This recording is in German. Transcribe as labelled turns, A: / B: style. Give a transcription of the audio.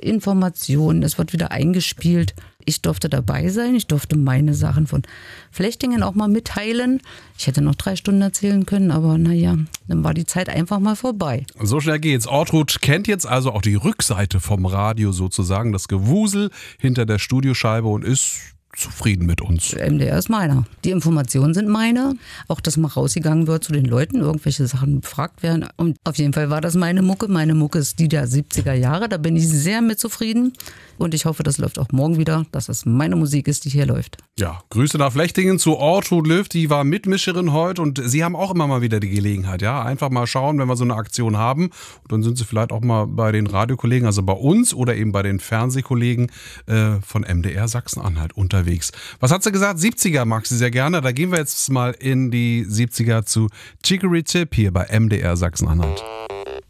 A: Informationen, es wird wieder eingespielt. Ich durfte dabei sein, ich durfte meine Sachen von Flechtingen auch mal mitteilen. Ich hätte noch 3 Stunden erzählen können, aber naja, dann war die Zeit einfach mal vorbei.
B: So schnell geht's. Ortrud kennt jetzt also auch die Rückseite vom Radio sozusagen, das Gewusel hinter der Studioscheibe und ist zufrieden mit uns.
A: Der MDR ist meiner. Die Informationen sind meine. Auch, dass mal rausgegangen wird zu den Leuten, irgendwelche Sachen befragt werden. Und auf jeden Fall war das meine Mucke. Meine Mucke ist die der 70er Jahre. Da bin ich sehr mit zufrieden. Und ich hoffe, das läuft auch morgen wieder, dass es meine Musik ist, die hier läuft.
B: Ja, Grüße nach Flechtingen zu Ortrud Löw. Die war Mitmischerin heute und Sie haben auch immer mal wieder die Gelegenheit, ja, einfach mal schauen, wenn wir so eine Aktion haben. Und dann sind Sie vielleicht auch mal bei den Radiokollegen, also bei uns oder eben bei den Fernsehkollegen von MDR Sachsen-Anhalt unterwegs. Was hat sie gesagt? 70er mag sie sehr gerne. Da gehen wir jetzt mal in die 70er zu Chicory Tip hier bei MDR Sachsen-Anhalt.